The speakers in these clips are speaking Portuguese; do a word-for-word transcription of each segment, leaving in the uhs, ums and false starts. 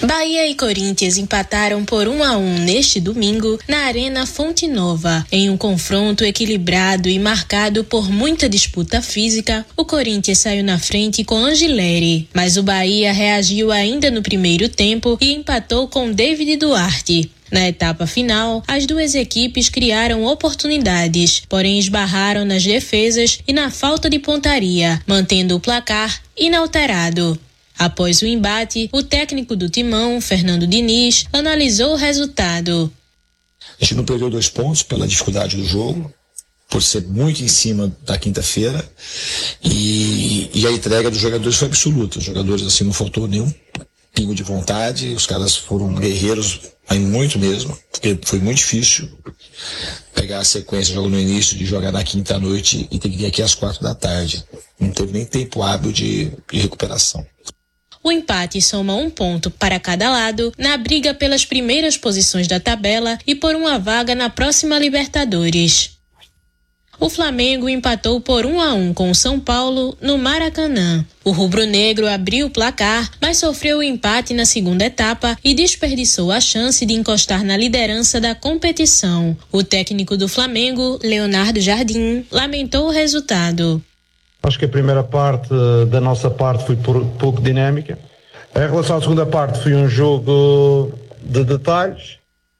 Bahia e Corinthians empataram por um a um neste domingo na Arena Fonte Nova. Em um confronto equilibrado e marcado por muita disputa física, o Corinthians saiu na frente com Angileri, mas o Bahia reagiu ainda no primeiro tempo e empatou com David Duarte. Na etapa final, as duas equipes criaram oportunidades, porém esbarraram nas defesas e na falta de pontaria, mantendo o placar inalterado. Após o embate, o técnico do Timão, Fernando Diniz, analisou o resultado. A gente não perdeu dois pontos pela dificuldade do jogo, por ser muito em cima da quinta-feira, e, e a entrega dos jogadores foi absoluta. Os jogadores, assim, não faltou nenhum pingo de vontade, os caras foram guerreiros, aí muito mesmo, porque foi muito difícil pegar a sequência logo no início, de jogar na quinta noite e ter que vir aqui às quatro da tarde. Não teve nem tempo hábil de, de recuperação. O empate soma um ponto para cada lado na briga pelas primeiras posições da tabela e por uma vaga na próxima Libertadores. O Flamengo empatou por um a um com o São Paulo no Maracanã. O rubro-negro abriu o placar, mas sofreu o empate na segunda etapa e desperdiçou a chance de encostar na liderança da competição. O técnico do Flamengo, Leonardo Jardim, lamentou o resultado. Acho que a primeira parte da nossa parte foi pouco dinâmica. Em relação à segunda parte, foi um jogo de detalhes.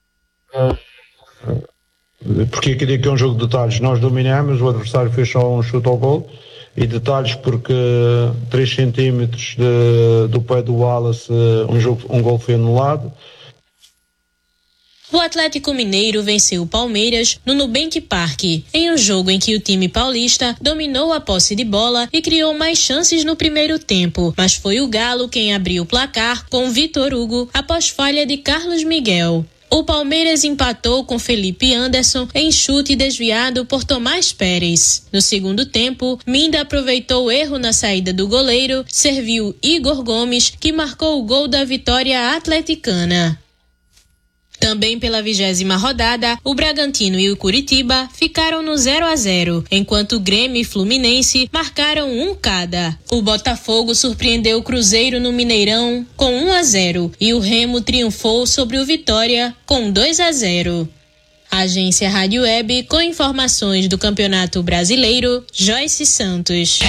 Porque eu queria que é um jogo de detalhes. Nós dominamos, o adversário fez só um chute ao gol. E detalhes porque três centímetros de, do pé do Wallace, um, jogo, um gol foi anulado. O Atlético Mineiro venceu o Palmeiras no Nubank Park, em um jogo em que o time paulista dominou a posse de bola e criou mais chances no primeiro tempo, mas foi o Galo quem abriu o placar com Vitor Hugo após falha de Carlos Miguel. O Palmeiras empatou com Felipe Anderson em chute desviado por Tomás Pérez. No segundo tempo, Minda aproveitou o erro na saída do goleiro, serviu Igor Gomes, que marcou o gol da vitória atleticana. Também pela vigésima rodada, o Bragantino e o Curitiba ficaram no zero a zero, enquanto o Grêmio e Fluminense marcaram um cada. O Botafogo surpreendeu o Cruzeiro no Mineirão com um a zero e o Remo triunfou sobre o Vitória com dois a zero. Agência Rádio Web com informações do Campeonato Brasileiro, Joyce Santos.